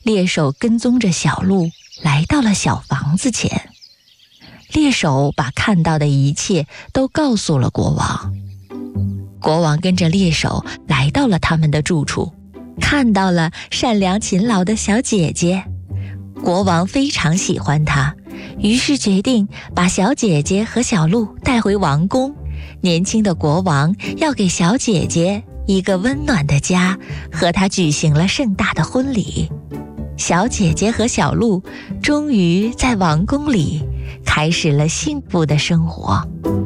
猎手跟踪着小鹿来到了小房子前。猎手把看到的一切都告诉了国王。国王跟着猎手来到了他们的住处，看到了善良勤劳的小姐姐。国王非常喜欢她，于是决定把小姐姐和小鹿带回王宫。年轻的国王要给小姐姐一个温暖的家，和她举行了盛大的婚礼。小姐姐和小鹿终于在王宫里开始了幸福的生活。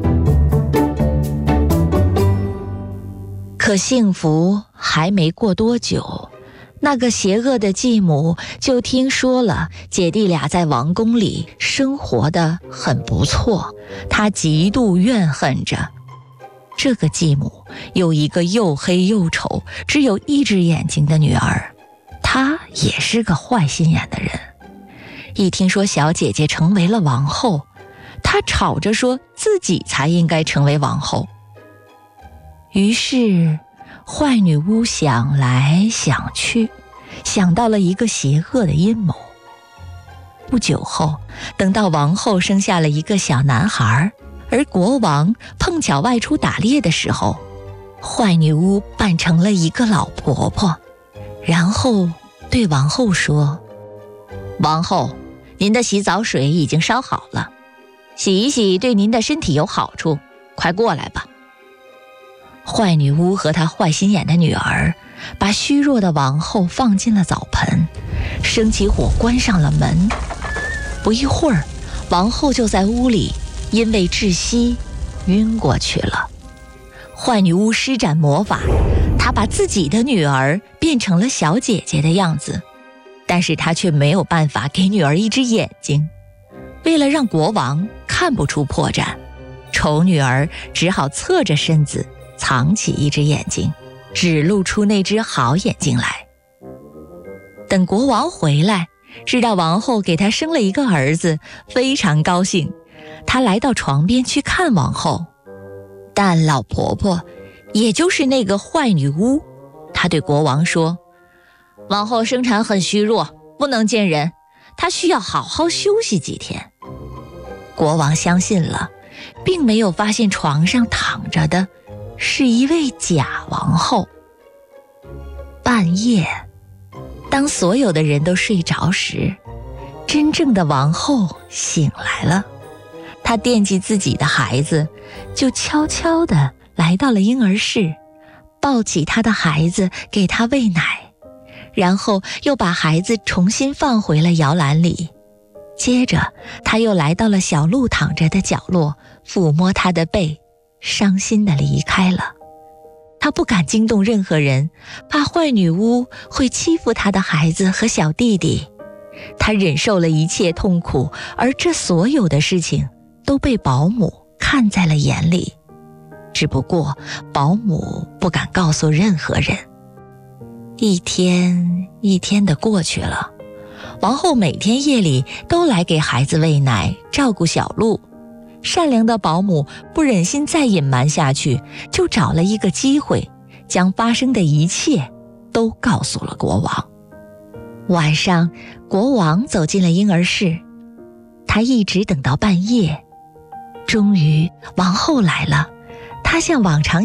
可幸福还没过多久，那个邪恶的继母就听说了姐弟俩在王宫里生活得很不错，她极度怨恨着。这个继母有一个又黑又丑、只有一只眼睛的女儿，她也是个坏心眼的人。一听说小姐姐成为了王后，她吵着说自己才应该成为王后。于是坏女巫想来想去，想到了一个邪恶的阴谋。不久后，等到王后生下了一个小男孩，而国王碰巧外出打猎的时候，坏女巫扮成了一个老婆婆，然后对王后说：王后，您的洗澡水已经烧好了，洗一洗对您的身体有好处，快过来吧。坏女巫和她坏心眼的女儿把虚弱的王后放进了澡盆，生起火关上了门。不一会儿，王后就在屋里因为窒息晕过去了。坏女巫施展魔法，她把自己的女儿变成了小姐姐的样子，但是她却没有办法给女儿一只眼睛。为了让国王看不出破绽，丑女儿只好侧着身子藏起一只眼睛，只露出那只好眼睛来。等国王回来，知道王后给他生了一个儿子，非常高兴。他来到床边去看王后，但老婆婆，也就是那个坏女巫，她对国王说：王后生产很虚弱，不能见人，她需要好好休息几天。国王相信了，并没有发现床上躺着的是一位假王后。半夜，当所有的人都睡着时，真正的王后醒来了。她惦记自己的孩子，就悄悄地来到了婴儿室，抱起她的孩子给他喂奶，然后又把孩子重新放回了摇篮里。接着她又来到了小鹿躺着的角落，抚摸她的背，伤心地离开了。她不敢惊动任何人，怕坏女巫会欺负她的孩子和小弟弟。她忍受了一切痛苦，而这所有的事情都被保姆看在了眼里，只不过保姆不敢告诉任何人。一天一天地过去了，王后每天夜里都来给孩子喂奶，照顾小鹿。善良的保姆不忍心再隐瞒下去，就找了一个机会，将发生的一切都告诉了国王。晚上，国王走进了婴儿室，他一直等到半夜。终于，王后来了，她像往常